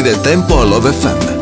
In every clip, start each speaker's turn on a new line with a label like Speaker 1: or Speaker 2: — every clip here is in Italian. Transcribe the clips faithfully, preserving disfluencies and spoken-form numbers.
Speaker 1: del tempo a Love F M.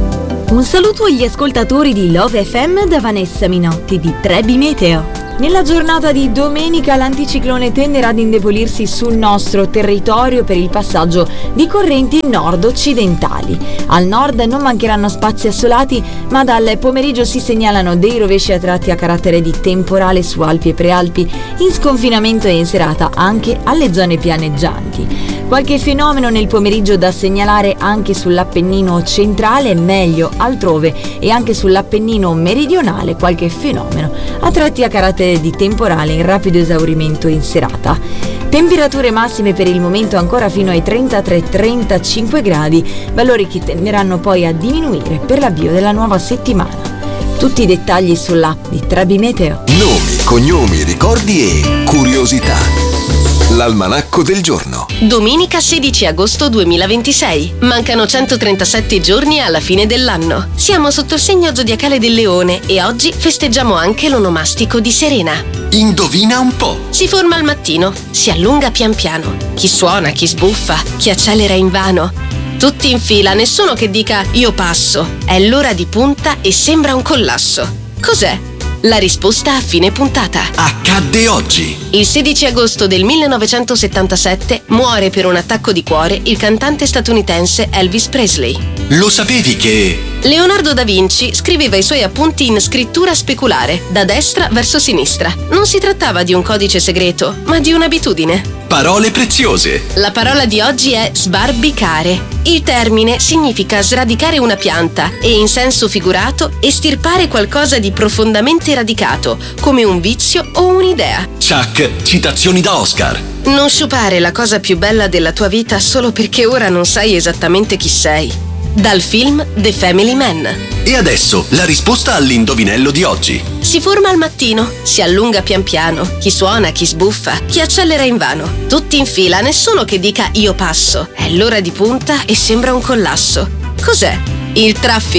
Speaker 2: Un saluto agli ascoltatori di Love F M da Vanessa Minotti di Trebi Meteo. Nella giornata di domenica l'anticiclone tenderà ad indebolirsi sul nostro territorio per il passaggio di correnti nord-occidentali. Al nord non mancheranno spazi assolati, ma dal pomeriggio si segnalano dei rovesci a tratti a carattere di temporale su Alpi e Prealpi, in sconfinamento e in serata anche alle zone pianeggianti. Qualche fenomeno nel pomeriggio da segnalare anche sull'Appennino centrale, meglio altrove, e anche sull'Appennino meridionale qualche fenomeno a tratti a carattere di temporale in rapido esaurimento in serata. Temperature massime per il momento ancora fino ai trentatré trentacinque gradi, valori che tenderanno poi a diminuire per l'avvio della nuova settimana. Tutti i dettagli sull'app di Trebi Meteo.
Speaker 1: Nomi, cognomi, ricordi e curiosità. L'almanacco del giorno.
Speaker 3: Domenica sedici agosto duemilaventisei. Mancano centotrentasette giorni alla fine dell'anno. Siamo sotto il segno zodiacale del Leone e oggi festeggiamo anche l'onomastico di Serena.
Speaker 1: Indovina un po'.
Speaker 3: Si forma al mattino, si allunga pian piano. Chi suona, chi sbuffa, chi accelera invano. Tutti in fila, nessuno che dica io passo. È l'ora di punta e sembra un collasso. Cos'è? La risposta a fine puntata.
Speaker 1: Accadde oggi.
Speaker 3: Il sedici agosto del millenovecentosettantasette muore per un attacco di cuore il cantante statunitense Elvis Presley.
Speaker 1: Lo sapevi che...
Speaker 3: Leonardo da Vinci scriveva i suoi appunti in scrittura speculare, da destra verso sinistra. Non si trattava di un codice segreto, ma di un'abitudine.
Speaker 1: Parole preziose.
Speaker 3: La parola di oggi è sbarbicare. Il termine significa sradicare una pianta e, in senso figurato, estirpare qualcosa di profondamente radicato, come un vizio o un'idea.
Speaker 1: Chuck, citazioni da Oscar.
Speaker 3: Non sciupare la cosa più bella della tua vita solo perché ora non sai esattamente chi sei. Dal film The Family Man.
Speaker 1: E adesso la risposta all'indovinello di oggi.
Speaker 3: Si forma al mattino, si allunga pian piano, chi suona, chi sbuffa, chi accelera invano. Tutti in fila, nessuno che dica io passo. È l'ora di punta e sembra un collasso. Cos'è? Il traffico